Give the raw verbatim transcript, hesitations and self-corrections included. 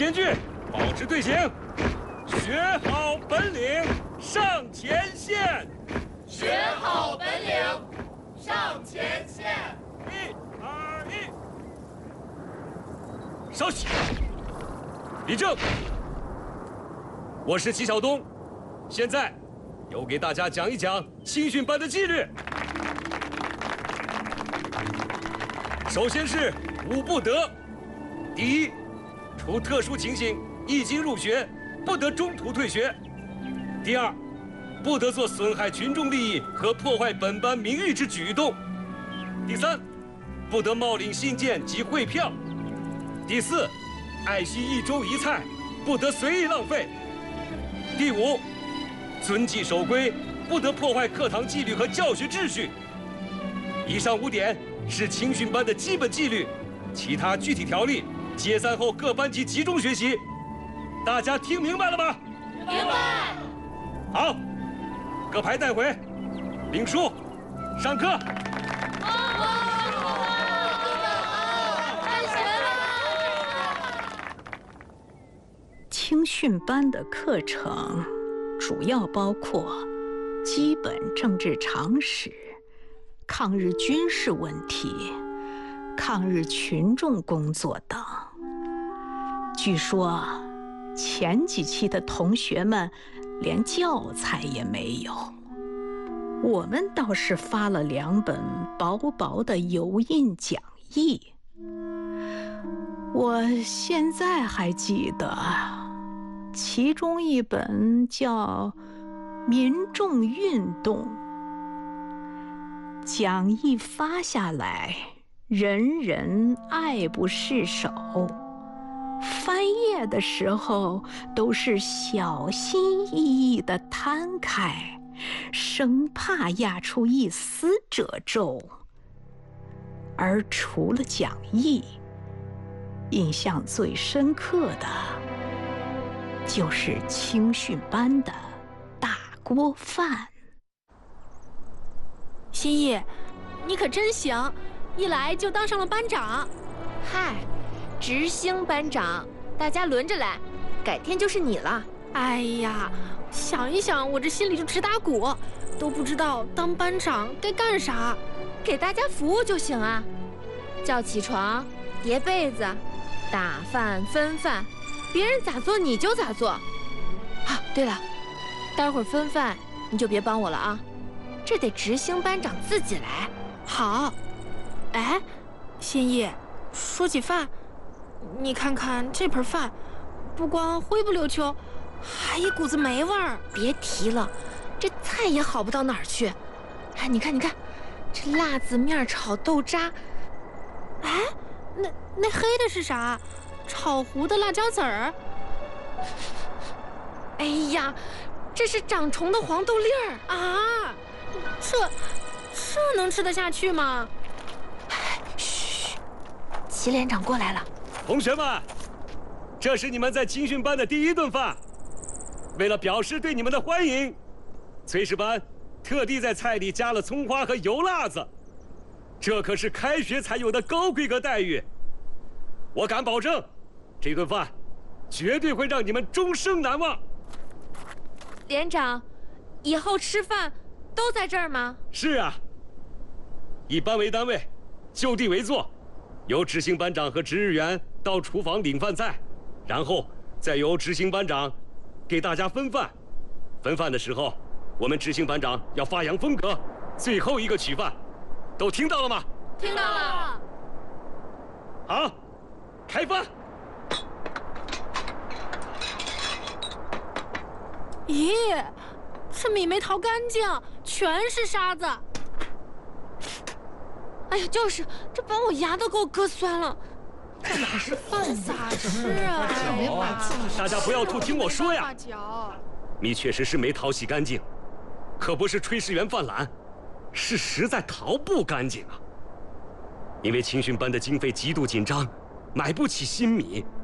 间距，保持队形，学好本领，上前线。 学好本领，上前线。 一、二、一，稍息。立正。我是齐晓东，现在又给大家讲一讲青训班的纪律。首先是五不得：第一，除特殊情形已经入学，不得中途退学；第二，不得做损害群众利益和破坏本班名誉之举动；第三，不得冒领信件及汇票；第四，爱惜一粥一菜，不得随意浪费；第五，遵纪守规，不得破坏课堂纪律和教学秩序。以上五点是青训班的基本纪律，其他具体条例解散后各班级集中学习。大家听明白了吗？ 明白。 好，各排带回，领书，上课。 青训班的课程主要包括基本政治常识、抗日军事问题、抗日群众工作等。据说前几期的同学们连教材也没有，我们倒是发了两本薄薄的油印讲义。我现在还记得，其中一本叫《民众运动》，讲义发下来，人人爱不释手。翻页的时候都是小心翼翼地摊开，生怕压出一丝褶皱。而除了讲义，印象最深刻的就是青训班的大锅饭。 新义，你可真行，一来就当上了班长。 嗨，执行班长，大家轮着来，改天就是你了。 哎呀，想一想我这心里就直打鼓，都不知道当班长该干啥。 给大家服务就行啊，叫起床，叠被子，打饭分饭，别人咋做你就咋做。啊，对了，待会儿分饭你就别帮我了啊，这得执行班长自己来。 好。哎，新义，说起饭，你看看这盆饭，不光灰不溜秋，还一股子霉味儿。 别提了，这菜也好不到哪儿去。哎，你看你看，这辣子面炒豆渣。 哎，那那黑的是啥？炒糊的辣椒籽儿。 哎呀，这是长虫的黄豆粒儿啊！这这能吃得下去吗？ 嘘，齐连长过来了。 同学们，这是你们在青训班的第一顿饭。为了表示对你们的欢迎，炊事班特地在菜里加了葱花和油辣子，这可是开学才有的高规格待遇。我敢保证，这顿饭绝对会让你们终生难忘。 连长，以后吃饭都在这儿吗？ 是啊，以班为单位，就地为坐，由执行班长和值日员到厨房领饭菜，然后再由执行班长给大家分饭。分饭的时候，我们执行班长要发扬风格，最后一个取饭。都听到了吗？ 听到了。 好，开饭。 咦，这米没淘干净，全是沙子。 哎呀，就是这把我牙都给我割酸了。 这哪是饭咋吃啊？ 大家不要吐，听我说呀。米确实是没淘洗干净，可不是炊事员犯懒，是实在淘不干净啊。因为青训班的经费极度紧张，买不起新米。